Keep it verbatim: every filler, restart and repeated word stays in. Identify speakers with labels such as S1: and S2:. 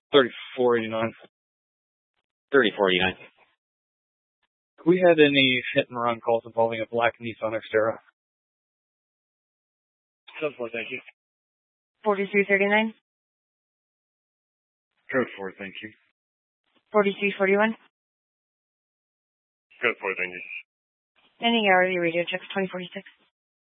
S1: thirty-four eighty-nine.
S2: thirty-four eighty-nine.
S1: We had any hit and run calls involving a black Nissan Xterra.
S3: Code four, thank you.
S4: forty-three thirty-nine.
S3: Code four, thank you.
S4: forty-three forty-one.
S3: Code four, thank you.
S4: Ending hourly radio checks twenty forty-six.